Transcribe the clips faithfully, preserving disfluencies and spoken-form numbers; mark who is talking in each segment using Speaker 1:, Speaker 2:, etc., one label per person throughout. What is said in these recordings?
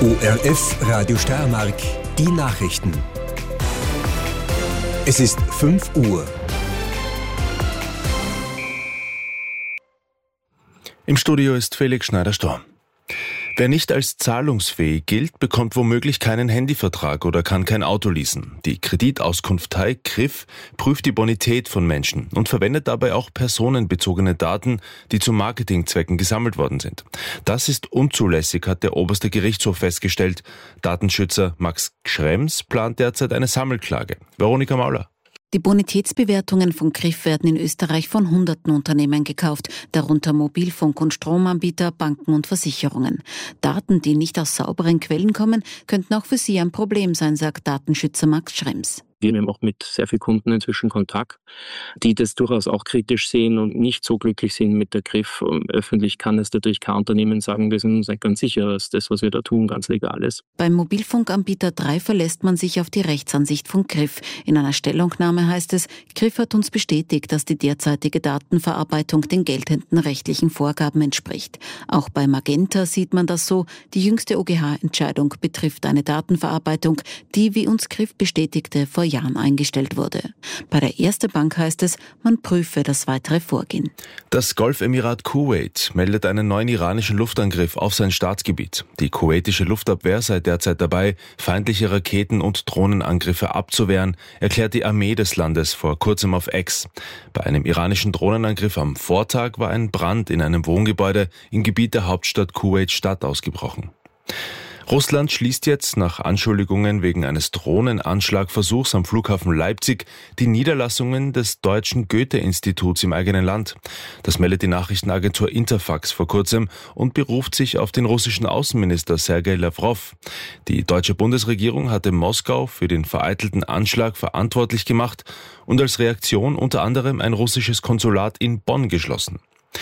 Speaker 1: O R F Radio Steiermark, die Nachrichten. Es ist fünf Uhr.
Speaker 2: Im Studio ist Felix Schneider-Storm. Wer nicht als zahlungsfähig gilt, bekommt womöglich keinen Handyvertrag oder kann kein Auto leasen. Die Kreditauskunftei K R I F prüft die Bonität von Menschen und verwendet dabei auch personenbezogene Daten, die zu Marketingzwecken gesammelt worden sind. Das ist unzulässig, hat der oberste Gerichtshof festgestellt. Datenschützer Max Schrems plant derzeit eine Sammelklage. Veronika Mauler.
Speaker 3: Die Bonitätsbewertungen von K R I F werden in Österreich von hunderten Unternehmen gekauft, darunter Mobilfunk- und Stromanbieter, Banken und Versicherungen. Daten, die nicht aus sauberen Quellen kommen, könnten auch für sie ein Problem sein, sagt Datenschützer Max Schrems.
Speaker 4: Wir haben auch mit sehr vielen Kunden inzwischen Kontakt, die das durchaus auch kritisch sehen und nicht so glücklich sind mit der K R I F. Öffentlich kann es natürlich kein Unternehmen sagen, wir sind uns nicht ganz sicher, dass das, was wir da tun, ganz legal ist.
Speaker 3: Beim Mobilfunkanbieter drei verlässt man sich auf die Rechtsansicht von K R I F. In einer Stellungnahme heißt es, K R I F hat uns bestätigt, dass die derzeitige Datenverarbeitung den geltenden rechtlichen Vorgaben entspricht. Auch bei Magenta sieht man das so. Die jüngste O G H-Entscheidung betrifft eine Datenverarbeitung, die, wie uns K R I F bestätigte, vor Jahren eingestellt wurde. Bei der Erste Bank heißt es, man prüfe das weitere Vorgehen.
Speaker 2: Das Golfemirat Kuwait meldet einen neuen iranischen Luftangriff auf sein Staatsgebiet. Die kuwaitische Luftabwehr sei derzeit dabei, feindliche Raketen- und Drohnenangriffe abzuwehren, erklärt die Armee des Landes vor kurzem auf X. Bei einem iranischen Drohnenangriff am Vortag war ein Brand in einem Wohngebäude im Gebiet der Hauptstadt Kuwait-Stadt ausgebrochen. Russland schließt jetzt nach Anschuldigungen wegen eines Drohnenanschlagversuchs am Flughafen Leipzig die Niederlassungen des Deutschen Goethe-Instituts im eigenen Land. Das meldet die Nachrichtenagentur Interfax vor kurzem und beruft sich auf den russischen Außenminister Sergei Lavrov. Die deutsche Bundesregierung hatte Moskau für den vereitelten Anschlag verantwortlich gemacht und als Reaktion unter anderem ein russisches Konsulat in Bonn geschlossen.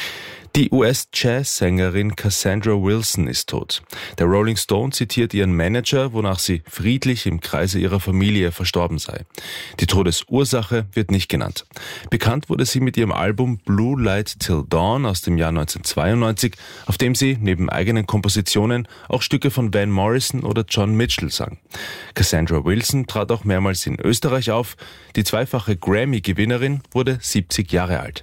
Speaker 2: Die U S-Jazz-Sängerin Cassandra Wilson ist tot. Der Rolling Stone zitiert ihren Manager, wonach sie friedlich im Kreise ihrer Familie verstorben sei. Die Todesursache wird nicht genannt. Bekannt wurde sie mit ihrem Album Blue Light Till Dawn aus dem Jahr neunzehnhundertzweiundneunzig, auf dem sie neben eigenen Kompositionen auch Stücke von Van Morrison oder John Mitchell sang. Cassandra Wilson trat auch mehrmals in Österreich auf. Die zweifache Grammy-Gewinnerin wurde siebzig Jahre alt.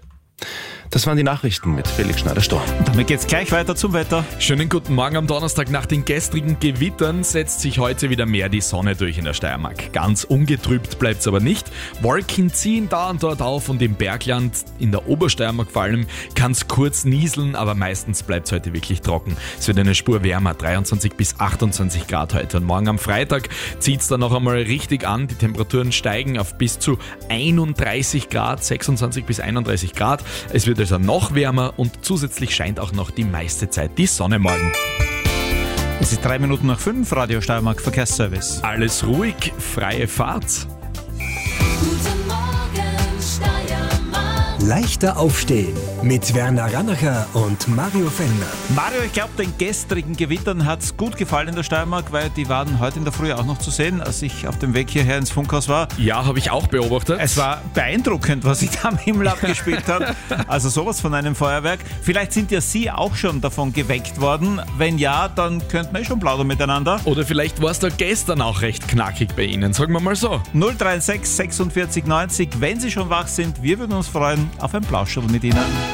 Speaker 2: Das waren die Nachrichten mit Felix Schneider-Storm.
Speaker 5: Damit geht's gleich weiter zum Wetter.
Speaker 6: Schönen guten Morgen am Donnerstag. Nach den gestrigen Gewittern setzt sich heute wieder mehr die Sonne durch in der Steiermark. Ganz ungetrübt bleibt's aber nicht. Wolken ziehen da und dort auf und im Bergland, in der Obersteiermark vor allem, kann's kurz nieseln, aber meistens bleibt's heute wirklich trocken. Es wird eine Spur wärmer, dreiundzwanzig bis achtundzwanzig Grad heute. Und morgen am Freitag zieht's dann noch einmal richtig an. Die Temperaturen steigen auf bis zu einunddreißig Grad, sechsundzwanzig bis einunddreißig Grad. Es wird also noch wärmer und zusätzlich scheint auch noch die meiste Zeit die Sonne morgen.
Speaker 5: Es ist drei Minuten nach fünf, Radio Steiermark Verkehrsservice.
Speaker 6: Alles ruhig, freie Fahrt.
Speaker 7: Guten Morgen, Steiermark.
Speaker 1: Leichter aufstehen mit Werner Rannacher und Mario Fellner.
Speaker 5: Mario, ich glaube, den gestrigen Gewittern hat's gut gefallen in der Steiermark, weil die waren heute in der Früh auch noch zu sehen, als ich auf dem Weg hierher ins Funkhaus war.
Speaker 6: Ja, habe ich auch beobachtet.
Speaker 5: Es war beeindruckend, was sich da am Himmel abgespielt hat. Also sowas von einem Feuerwerk. Vielleicht sind ja Sie auch schon davon geweckt worden. Wenn ja, dann könnten wir schon plaudern miteinander.
Speaker 6: Oder vielleicht war es da gestern auch recht knackig bei Ihnen, sagen wir mal so.
Speaker 5: null drei sechs sechsundvierzig neunzig, wenn Sie schon wach sind, wir würden uns freuen auf ein Plauscherl mit Ihnen.